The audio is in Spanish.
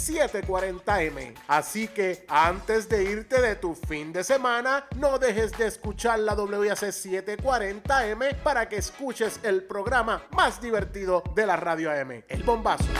740M. Así que antes de irte de tu fin de semana, no dejes de escuchar la WIAC 740M para que escuches el programa más divertido de la radio AM, El Bombazo.